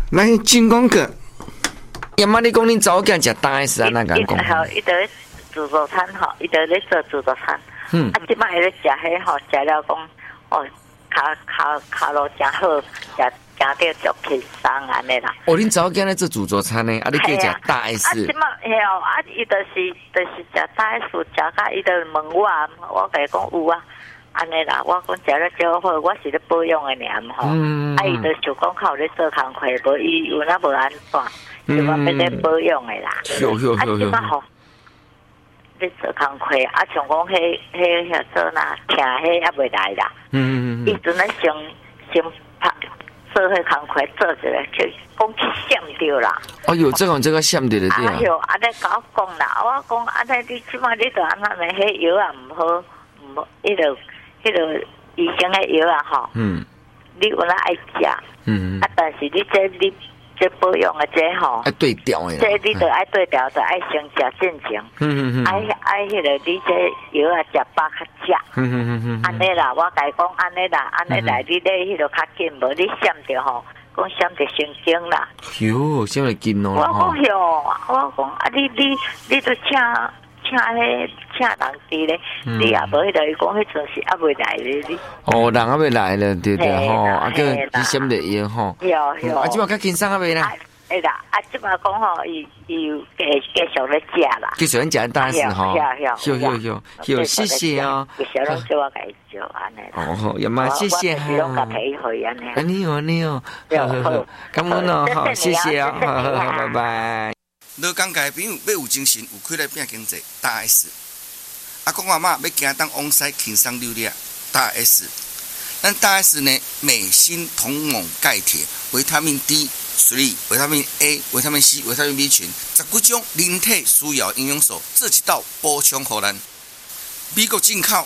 来进广告。要么你讲你早间食大 S 啊？那个讲。 好，伊在自助餐吼，伊在咧做自助餐。啊，即摆咧食迄吼，食了讲哦，卡路真好，食到足轻松安尼啦。 哦，恁早间咧做自助餐呢？啊，你叫食大 S。 啊，即摆嘿哦，啊，伊就是食大 S，食甲伊就问我甲伊讲有啊。安尼啦，我讲食了少好，我是咧保养的尔吼。啊，伊就想讲靠咧做工课，无伊有哪无安怎，就讲要咧保养的啦。啊，即摆吼，咧做工课，啊，像讲遐做哪，听迄也袂来啦。伊阵咧先拍做迄工课做一个，就讲去闪着啦。 哦哟，这个闪着的对啊。 哎哟，安尼甲我讲啦，我讲安尼你即摆你着安那呢？迄药啊毋好，迄个医生的药啊吼，你有哪爱食？啊，但是你这保养的这吼， 爱对调的， 这你着爱对调，着爱先食正经。爱迄个你这药啊食饱较食。安尼啦，我甲伊讲安尼啦，安尼来你咧迄个较紧，无你闪着吼，讲闪着神经啦。 哟，闪着紧哦。 我讲哟，我讲啊，你都请人伫咧，你也无迄个，伊讲迄阵是还未来咧，你。 哦，人还未来了，对吼，啊个你闪着伊吼。 有。 啊，即马较轻松啊未啦？ 哎啦，啊，即马讲吼，伊有继续咧食啦。 继续食大 S 吼。有，谢谢哦。 小龙叫我甲伊做安尼。 哦，也嘛谢谢哈。 小龙甲陪回安尼。 你哦，好，感恩哦，好，谢谢哦，好，拜拜。 老港界朋友要有精神、有气力拼经济，大 S。阿公阿嬷要行当往西轻松溜达，大 S。咱大 S 呢，镁、锌、铜、锰、钙、铁、维他命 D、3、维他命 A、维他命 C、维他命 B 群，10几种人体需要营养素，做一道补充予咱。美国进口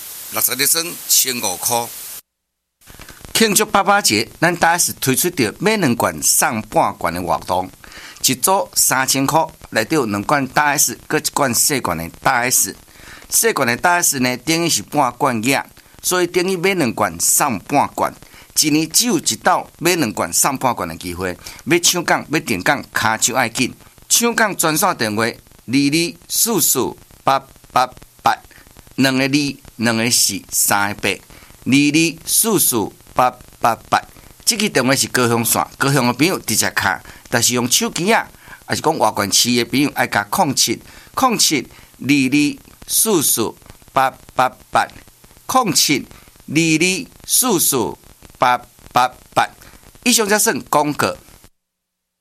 60粒装1500块。庆祝爸爸节，咱大 S 推出着买2罐送半罐的活动。一组3000块，内底有2罐大 S， 搁1罐细罐的大 S。细罐的大 S 呢，等于是半罐液，所以等于买2罐送半罐。一年只有一道买2罐送半罐的机会。要抢讲要订讲，卡就爱紧。抢讲专线电话22448888，2个2，2个4，3个8，22448888。这个电话是高雄线，高雄的朋友直接卡。但是用手机啊，还是讲外县市的朋友爱加0722448888，0722448888。以上才算广告。